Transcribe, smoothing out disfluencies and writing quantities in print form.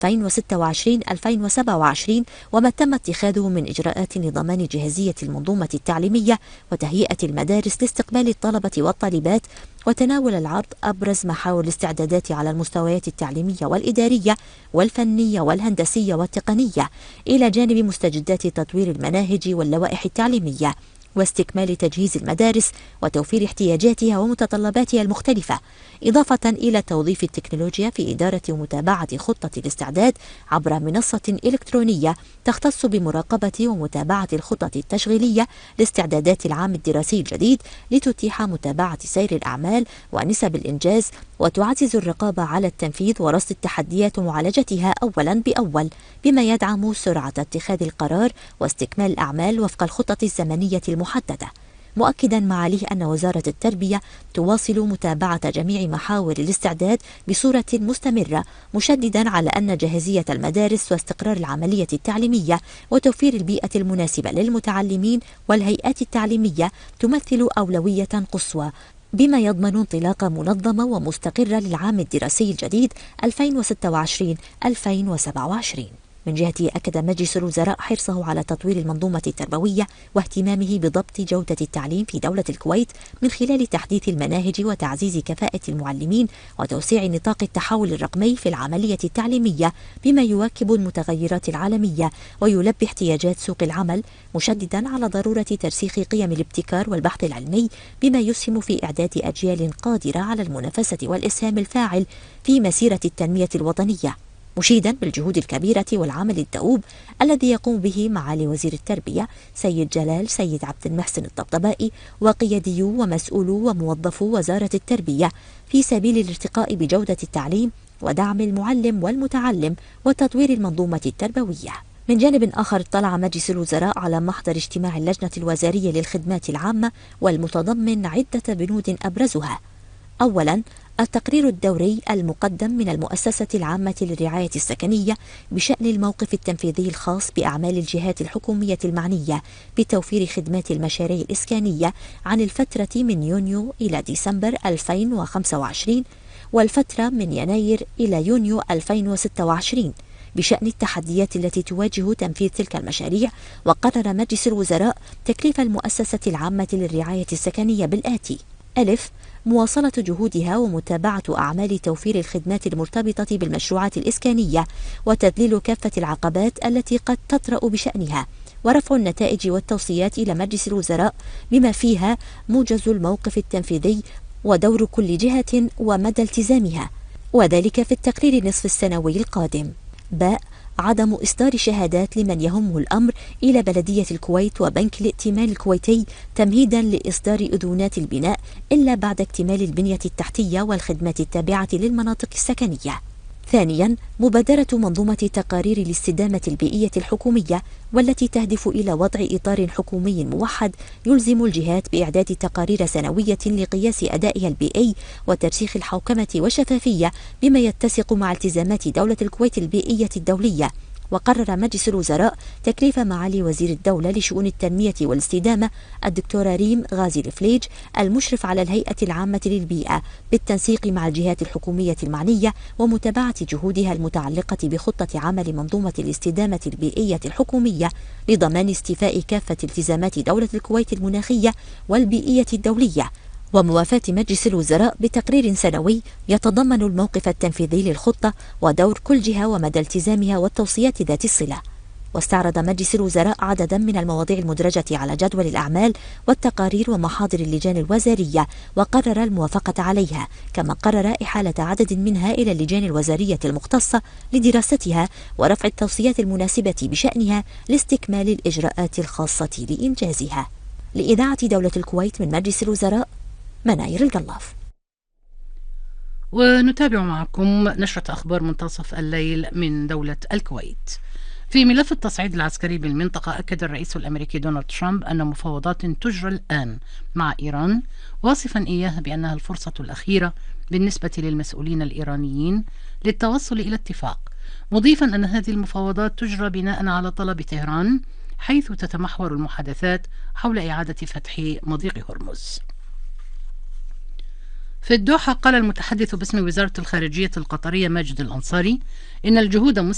2026-2027 وما تم اتخاذه من إجراءات لضمان جاهزية المنظومة التعليمية وتهيئة المدارس لاستقبال الطلبة والطالبات، وتناول العرض أبرز محاور الاستعدادات على المستويات التعليمية والإدارية والفنية والهندسية والتقنية، إلى جانب مستجدات تطوير المناهج واللوائح التعليمية واستكمال تجهيز المدارس وتوفير احتياجاتها ومتطلباتها المختلفة، إضافة إلى توظيف التكنولوجيا في إدارة ومتابعة خطة الاستعداد عبر منصة إلكترونية تختص بمراقبة ومتابعة الخطط التشغيلية لاستعدادات العام الدراسي الجديد، لتتيح متابعة سير الأعمال ونسب الإنجاز، وتعزز الرقابة على التنفيذ ورصد التحديات ومعالجتها أولا بأول، بما يدعم سرعة اتخاذ القرار واستكمال الأعمال وفق الخطط الزمنية المحددة. مؤكدا معاليه أن وزارة التربية تواصل متابعة جميع محاور الاستعداد بصورة مستمرة، مشددا على أن جاهزية المدارس واستقرار العملية التعليمية وتوفير البيئة المناسبة للمتعلمين والهيئات التعليمية تمثل أولوية قصوى، بما يضمن انطلاقة منظمة ومستقرة للعام الدراسي الجديد 2026-2027. من جهته أكد مجلس الوزراء حرصه على تطوير المنظومة التربوية واهتمامه بضبط جودة التعليم في دولة الكويت من خلال تحديث المناهج وتعزيز كفاءة المعلمين وتوسيع نطاق التحول الرقمي في العملية التعليمية، بما يواكب المتغيرات العالمية ويلبي احتياجات سوق العمل، مشددا على ضرورة ترسيخ قيم الابتكار والبحث العلمي، بما يسهم في إعداد أجيال قادرة على المنافسة والإسهام الفاعل في مسيرة التنمية الوطنية، مشيدا بالجهود الكبيرة والعمل الدؤوب الذي يقوم به معالي وزير التربية سيد جلال سيد عبد المحسن الطبطبائي وقياديو ومسؤولو وموظفو وزارة التربية في سبيل الارتقاء بجودة التعليم ودعم المعلم والمتعلم وتطوير المنظومة التربوية. من جانب آخر، اطلع مجلس الوزراء على محضر اجتماع اللجنة الوزارية للخدمات العامة والمتضمن عدة بنود أبرزها: أولا، التقرير الدوري المقدم من المؤسسة العامة للرعاية السكنية بشأن الموقف التنفيذي الخاص بأعمال الجهات الحكومية المعنية بتوفير خدمات المشاريع الإسكانية عن الفترة من يونيو إلى ديسمبر 2025 والفترة من يناير إلى يونيو 2026 بشأن التحديات التي تواجه تنفيذ تلك المشاريع. وقرر مجلس الوزراء تكليف المؤسسة العامة للرعاية السكنية بالآتي: ألف، مواصلة جهودها ومتابعة أعمال توفير الخدمات المرتبطة بالمشروعات الإسكانية وتذليل كافة العقبات التي قد تطرأ بشأنها، ورفع النتائج والتوصيات إلى مجلس الوزراء بما فيها موجز الموقف التنفيذي ودور كل جهة ومدى التزامها، وذلك في التقرير النصف السنوي القادم. باء، عدم إصدار شهادات لمن يهمه الأمر إلى بلدية الكويت وبنك الائتمان الكويتي تمهيدا لإصدار أذونات البناء إلا بعد اكتمال البنية التحتية والخدمات التابعة للمناطق السكنية. ثانيا، مبادرة منظومة تقارير الاستدامة البيئية الحكومية، والتي تهدف إلى وضع إطار حكومي موحد يلزم الجهات بإعداد تقارير سنوية لقياس أدائها البيئي وترسيخ الحوكمة والشفافية بما يتسق مع التزامات دولة الكويت البيئية الدولية. وقرر مجلس الوزراء تكليف معالي وزير الدولة لشؤون التنمية والاستدامة الدكتورة ريم غازي الفليج المشرف على الهيئة العامة للبيئة بالتنسيق مع الجهات الحكومية المعنية ومتابعة جهودها المتعلقة بخطة عمل منظومة الاستدامة البيئية الحكومية لضمان استيفاء كافة التزامات دولة الكويت المناخية والبيئية الدولية، وموافاة مجلس الوزراء بتقرير سنوي يتضمن الموقف التنفيذي للخطة ودور كل جهة ومدى التزامها والتوصيات ذات الصلة. واستعرض مجلس الوزراء عددا من المواضيع المدرجة على جدول الأعمال والتقارير ومحاضر اللجان الوزارية وقرر الموافقة عليها، كما قرر إحالة عدد منها إلى اللجان الوزارية المختصة لدراستها ورفع التوصيات المناسبة بشأنها لاستكمال الإجراءات الخاصة لإنجازها. لإذاعة دولة الكويت من مجلس الوزراء، مناير القلاف. ونتابع معكم نشرة أخبار منتصف الليل من دولة الكويت. في ملف التصعيد العسكري بالمنطقة، أكد الرئيس الأمريكي دونالد ترامب أن مفاوضات تجرى الآن مع إيران، واصفا إياها بأنها الفرصة الأخيرة بالنسبة للمسؤولين الإيرانيين للتوصل إلى اتفاق، مضيفا أن هذه المفاوضات تجرى بناء على طلب طهران، حيث تتمحور المحادثات حول إعادة فتح مضيق هرمز. في الدوحة، قال المتحدث باسم وزارة الخارجية القطرية ماجد الأنصاري إن الجهود